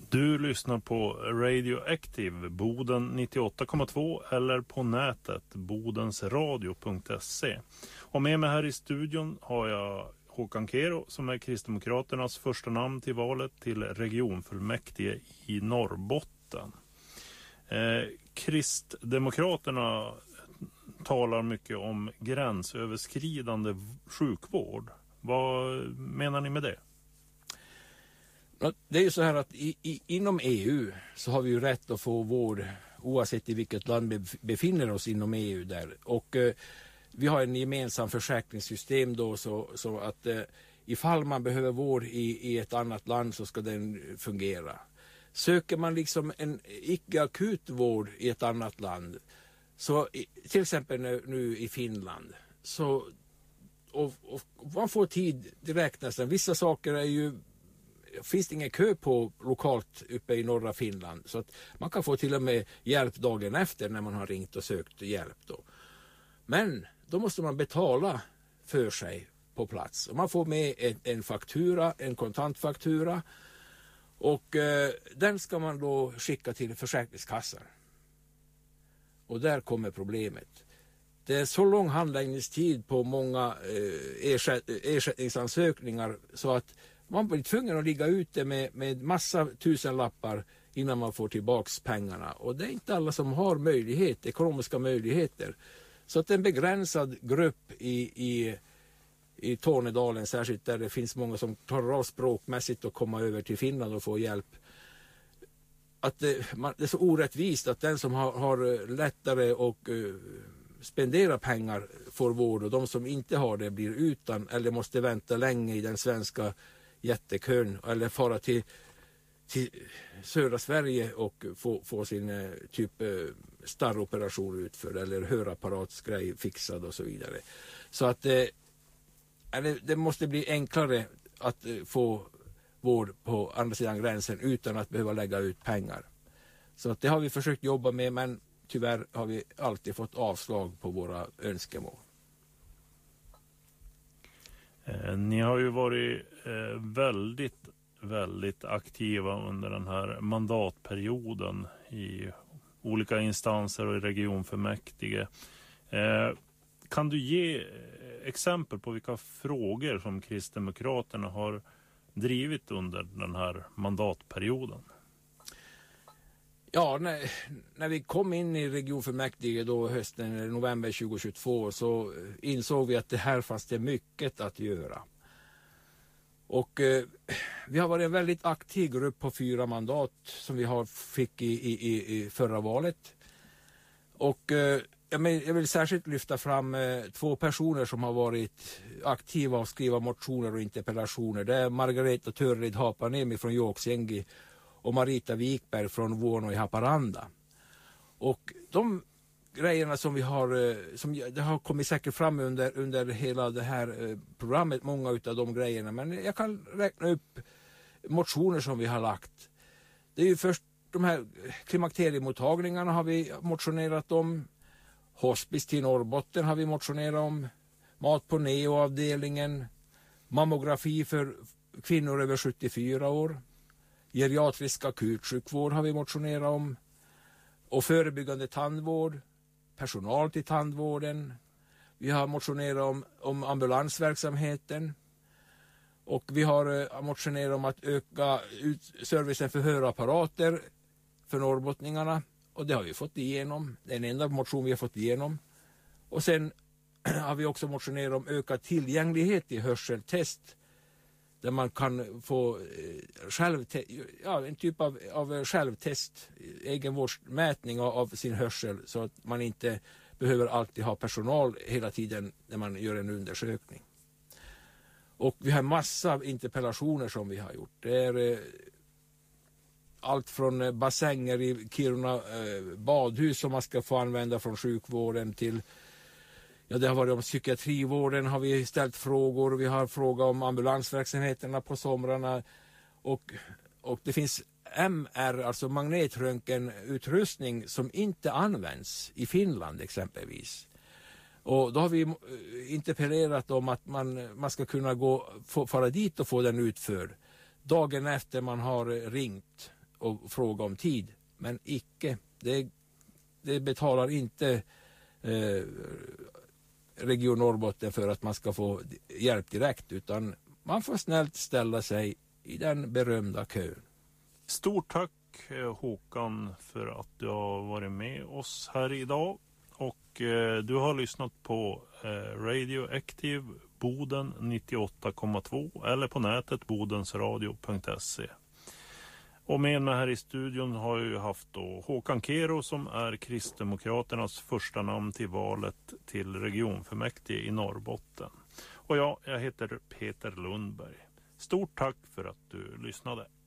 Du lyssnar på Radioactive Boden 98,2 eller på nätet bodensradio.se. Och med mig här i studion har jag Håkan Kero som är Kristdemokraternas första namn till valet till regionfullmäktige i Norrbotten. Kristdemokraterna talar mycket om gränsöverskridande sjukvård. Vad menar ni med det? Det är ju så här att inom EU så har vi ju rätt att få vård oavsett i vilket land vi befinner oss inom EU där. Och vi har en gemensam försäkringssystem då så att ifall man behöver vård i ett annat land så ska den fungera. Söker man liksom en icke-akut vård i ett annat land, så till exempel nu i Finland, så och man får tid direkt nästan. Vissa saker är ju, finns det ingen kö på lokalt uppe i norra Finland, så att man kan få till och med hjälp dagen efter när man har ringt och sökt hjälp då. Men då måste man betala för sig på plats. Och man får med en faktura, en kontantfaktura, och den ska man då skicka till Försäkringskassan. Och där kommer problemet. Det är så lång handläggningstid på många ersättningsansökningar så att man blir tvungen att ligga ute med massa tusenlappar innan man får tillbaks pengarna. Och det är inte alla som har ekonomiska möjligheter. Så att en begränsad grupp i Tornedalen, särskilt där det finns många som tar av språkmässigt och kommer över till Finland och får hjälp. Att det är så orättvist att den som har lättare och spendera pengar får vård, och de som inte har det blir utan eller måste vänta länge i den svenska jättekön eller fara till södra Sverige och få sin typ starroperation utförd eller hörapparatsgrej fixad och så vidare. Så att det måste bli enklare att få vård på andra sidan gränsen utan att behöva lägga ut pengar. Så att det har vi försökt jobba med, men tyvärr har vi alltid fått avslag på våra önskemål. Ni har ju varit väldigt aktiva under den här mandatperioden i olika instanser och i regionfullmäktige. Kan du ge exempel på vilka frågor som Kristdemokraterna har drivit under den här mandatperioden? Ja, när vi kom in i regionfullmäktige då hösten november 2022 så insåg vi att det här fanns det mycket att göra. Och vi har varit en väldigt aktiv grupp på 4 mandat som vi fick i förra valet. Och jag vill särskilt lyfta fram 2 personer som har varit aktiva och skriva motioner och interpellationer. Det är Margareta Törrid Hapanemi från Joksängi och Marita Wikberg från Vuono i Haparanda. Och de grejerna som vi har, det har kommit säkert fram under hela det här programmet, många utav de grejerna, men jag kan räkna upp motioner som vi har lagt. Det är ju först de här klimakteriemottagningarna har vi motionerat om, hospice till Norrbotten har vi motionerat om, mat på neoavdelningen, mammografi för kvinnor över 74 år, geriatrisk akutsjukvård har vi motionerat om, och förebyggande tandvård, personal till tandvården. Vi har motionerat om ambulansverksamheten, och vi har motionerat om att öka servicen för hörapparater för norrbottningarna, och det har vi fått igenom. Det är den enda motion vi har fått igenom. Och sen har vi också motionerat om ökad tillgänglighet i hörseltest, där man kan få en typ av självtest, egenvårdsmätning av sin hörsel, så att man inte behöver alltid ha personal hela tiden när man gör en undersökning. Och vi har massa interpellationer som vi har gjort. Det är allt från bassänger i Kiruna badhus som man ska få använda från sjukvården till, ja, det har varit om psykiatrivården har vi ställt frågor. Vi har frågat om ambulansverksamheterna på somrarna. Och det finns MR, alltså magnetröntgenutrustning, som inte används i Finland exempelvis. Och då har vi interpellerat om att man ska kunna fara dit och få den utförd dagen efter man har ringt och fråga om tid. Men icke. Det betalar inte Region Norrbotten för att man ska få hjälp direkt, utan man får snällt ställa sig i den berömda kön. Stort tack Håkan för att du har varit med oss här idag, och du har lyssnat på Radio Active Boden 98,2 eller på nätet bodensradio.se. Och med mig här i studion har jag ju haft då Håkan Kero som är Kristdemokraternas första namn till valet till regionfullmäktige i Norrbotten. Och jag heter Peter Lundberg. Stort tack för att du lyssnade.